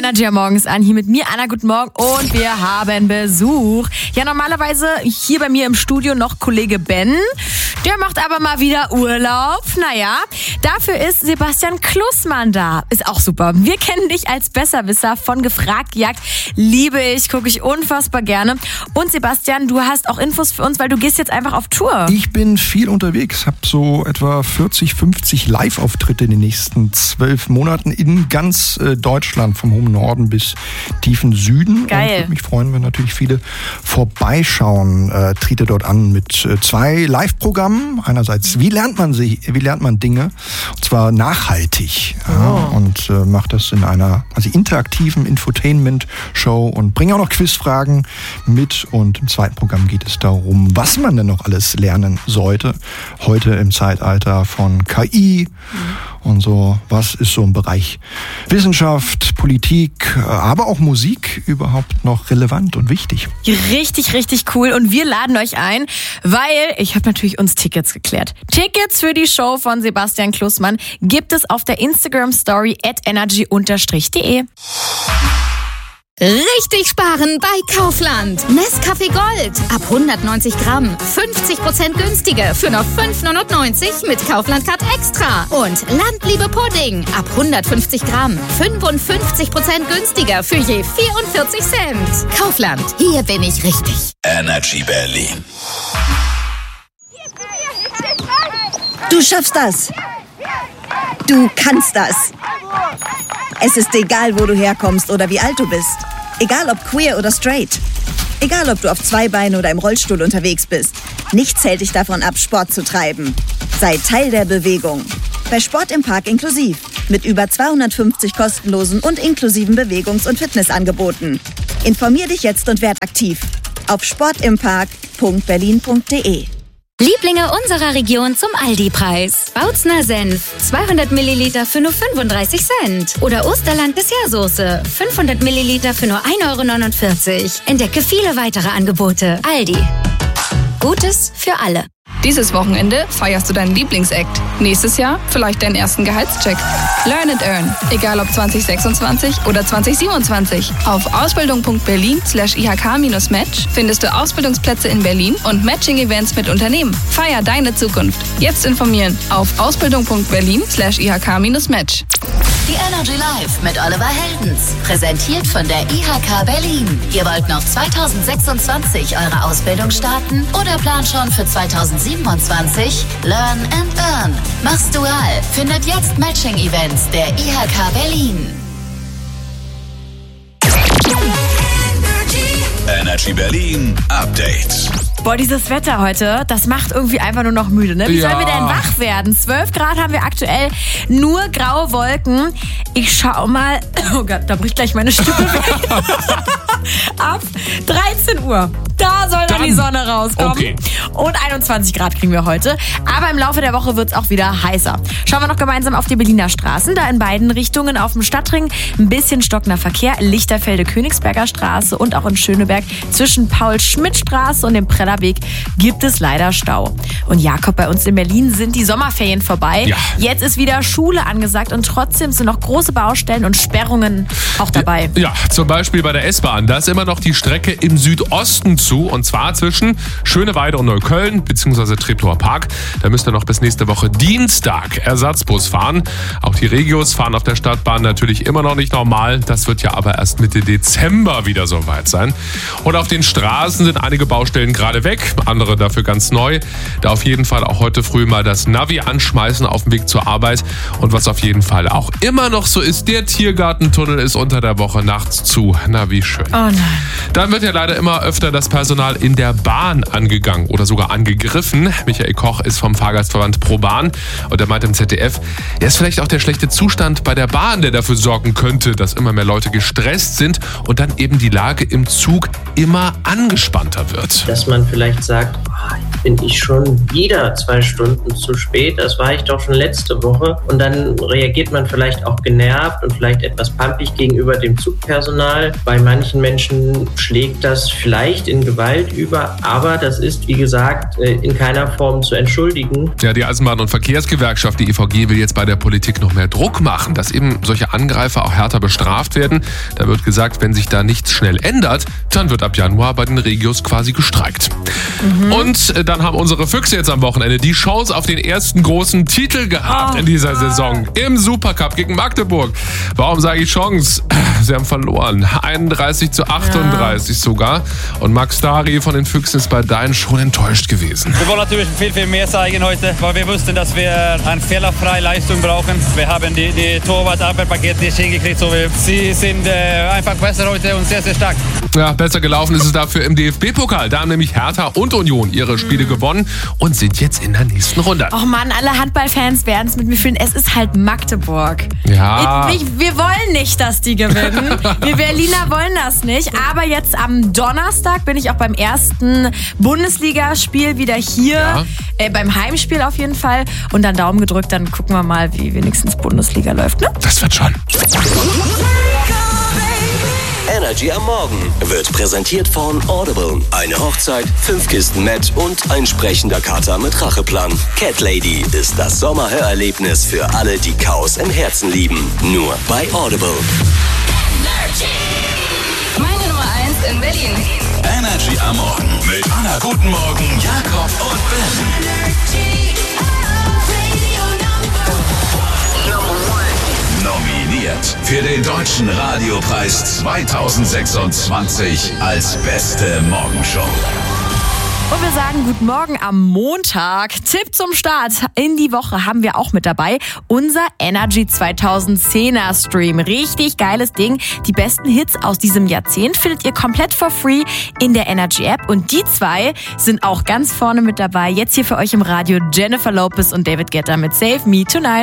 Energy morgens an. Hier mit mir, Anna, guten Morgen. Und wir haben Besuch. Ja, normalerweise hier bei mir im Studio noch Kollege Ben. Der macht aber mal wieder Urlaub. Naja, dafür ist Sebastian Klussmann da. Ist auch super. Wir kennen dich als Besserwisser von Gefragt gejagt. Liebe ich, gucke ich unfassbar gerne. Und Sebastian, du hast auch Infos für uns, weil du gehst jetzt einfach auf Tour. Ich bin viel unterwegs, habe so etwa 40, 50 Live-Auftritte in den nächsten 12 Monaten in ganz Deutschland, vom hohen Norden bis tiefen Süden. Geil. Und würde mich freuen, wenn natürlich viele vorbeischauen. Trete dort an mit 2 Live-Programmen. Einerseits, wie lernt man Dinge? Und zwar nachhaltig. Ja, und macht das in einer interaktiven Infotainment-Show und bringe auch noch Quizfragen mit. Und im zweiten Programm geht es darum, was man denn noch alles lernen sollte. Heute im Zeitalter von KI und so. Was ist so im Bereich Wissenschaft, Politik, aber auch Musik überhaupt noch relevant und wichtig? Richtig, richtig cool. Und wir laden euch ein, weil ich habe natürlich uns Tickets geklärt. Tickets für die Show von Sebastian Klussmann gibt es auf der Instagram-Story @energy_de. Richtig sparen bei Kaufland. Nescafé Gold ab 190 Gramm. 50% günstiger für nur 5,99 mit Kaufland Card Extra. Und Landliebe Pudding ab 150 Gramm. 55% günstiger für je 44 Cent. Kaufland, hier bin ich richtig. Energy Berlin. Du schaffst das. Du kannst das. Es ist egal, wo du herkommst oder wie alt du bist. Egal ob queer oder straight. Egal ob du auf 2 Beinen oder im Rollstuhl unterwegs bist. Nichts hält dich davon ab, Sport zu treiben. Sei Teil der Bewegung. Bei Sport im Park inklusiv. Mit über 250 kostenlosen und inklusiven Bewegungs- und Fitnessangeboten. Informier dich jetzt und werd aktiv. Auf sportimpark.berlin.de. Lieblinge unserer Region zum Aldi-Preis. Bautzner Senf, 200 Milliliter für nur 35 Cent. Oder Osterland Dessertsoße, 500 Milliliter für nur 1,49 €. Entdecke viele weitere Angebote. Aldi. Gutes für alle. Dieses Wochenende feierst du deinen Lieblingsakt. Nächstes Jahr vielleicht deinen ersten Gehaltscheck. Learn and Earn. Egal ob 2026 oder 2027. Auf ausbildung.berlin/IHK-Match findest du Ausbildungsplätze in Berlin und Matching-Events mit Unternehmen. Feier deine Zukunft. Jetzt informieren auf ausbildung.berlin/IHK-Match. Die Energy Live mit Oliver Heldens. Präsentiert von der IHK Berlin. Ihr wollt noch 2026 eure Ausbildung starten oder plant schon für 2027? Learn and Earn. Mach's dual. Findet jetzt Matching-Events der IHK Berlin. Energy Berlin Update. Boah, dieses Wetter heute, das macht irgendwie einfach nur noch müde, ne? Wie sollen wir denn wach werden? 12 Grad haben wir aktuell, nur graue Wolken. Ich schau mal, oh Gott, da bricht gleich meine Stimme weg. Ab 13 Uhr, da soll dann die Sonne rauskommen. Okay. Und 21 Grad kriegen wir heute. Aber im Laufe der Woche wird's auch wieder heißer. Schauen wir noch gemeinsam auf die Berliner Straßen. Da in beiden Richtungen auf dem Stadtring ein bisschen stockender Verkehr. Lichterfelde-Königsberger Straße und auch in Schöneberg zwischen Paul-Schmidt-Straße und dem Prellerweg gibt es leider Stau. Und Jakob, bei uns in Berlin sind die Sommerferien vorbei. Ja. Jetzt ist wieder Schule angesagt und trotzdem sind noch große Baustellen und Sperrungen auch dabei. Ja, zum Beispiel bei der S-Bahn. Da ist immer noch die Strecke im Südosten zu, und zwar zwischen Schöneweide und Neukölln bzw. Treptower Park. Da müsst ihr noch bis nächste Woche Dienstag Ersatzbus fahren. Auch die Regios fahren auf der Stadtbahn natürlich immer noch nicht normal. Das wird ja aber erst Mitte Dezember wieder soweit sein. Und auf den Straßen sind einige Baustellen gerade weg, andere dafür ganz neu. Da auf jeden Fall auch heute früh mal das Navi anschmeißen auf dem Weg zur Arbeit. Und was auf jeden Fall auch immer noch so ist, der Tiergartentunnel ist unter der Woche nachts zu. Na, wie schön. Oh nein. Dann wird ja leider immer öfter das Personal in der Bahn angegangen oder sogar angegriffen. Michael Koch ist vom Fahrgastverband ProBahn und er meint im ZDF, er ist vielleicht auch der schlechte Zustand bei der Bahn, der dafür sorgen könnte, dass immer mehr Leute gestresst sind und dann eben die Lage im Zug immer angespannter wird. Dass man vielleicht sagt, bin ich schon wieder 2 Stunden zu spät. Das war ich doch schon letzte Woche. Und dann reagiert man vielleicht auch genervt und vielleicht etwas pampig gegenüber dem Zugpersonal. Bei manchen Menschen schlägt das vielleicht in Gewalt über, aber das ist, wie gesagt, in keiner Form zu entschuldigen. Ja, die Eisenbahn- und Verkehrsgewerkschaft, die EVG, will jetzt bei der Politik noch mehr Druck machen, dass eben solche Angreifer auch härter bestraft werden. Da wird gesagt, wenn sich da nichts schnell ändert, dann wird ab Januar bei den Regios quasi gestreikt. Und dann haben unsere Füchse jetzt am Wochenende die Chance auf den ersten großen Titel gehabt in dieser Saison. Im Supercup gegen Magdeburg. Warum sage ich Chance? Sie haben verloren. 31-38 sogar. Und Max Dari von den Füchsen ist bei Dein schon enttäuscht gewesen. Wir wollen natürlich viel, viel mehr zeigen heute, weil wir wussten, dass wir eine fehlerfreie Leistung brauchen. Wir haben die Torwart-Abwehrpaket nicht hingekriegt. So sie sind einfach besser heute und sehr, sehr stark. Ja, besser gelaufen ist es dafür im DFB-Pokal. Da haben nämlich Hertha und Union ihre Spiele gewonnen und sind jetzt in der nächsten Runde. Och Mann, alle Handballfans werden es mit mir fühlen. Es ist halt Magdeburg. Ja. Wir wollen nicht, dass die gewinnen. Wir Berliner wollen das nicht. Aber jetzt am Donnerstag bin ich auch beim ersten Bundesligaspiel wieder hier. Ja. Beim Heimspiel auf jeden Fall. Und dann Daumen gedrückt, dann gucken wir mal, wie wenigstens Bundesliga läuft. Ne? Das wird schon. Energy am Morgen wird präsentiert von Audible. Eine Hochzeit, 5 Kisten Met und ein sprechender Kater mit Racheplan. Cat Lady ist das Sommerhörerlebnis für alle, die Chaos im Herzen lieben. Nur bei Audible. Meine Nummer 1 in Berlin. Energy am Morgen mit Anna Guten Morgen, Jakob und Ben. Nominiert für den Deutschen Radiopreis 2026 als beste Morgenshow. Und wir sagen Guten Morgen am Montag. Tipp zum Start in die Woche haben wir auch mit dabei. Unser Energy 2010er Stream. Richtig geiles Ding. Die besten Hits aus diesem Jahrzehnt findet ihr komplett for free in der Energy App. Und die 2 sind auch ganz vorne mit dabei. Jetzt hier für euch im Radio Jennifer Lopez und David Guetta mit Save Me Tonight.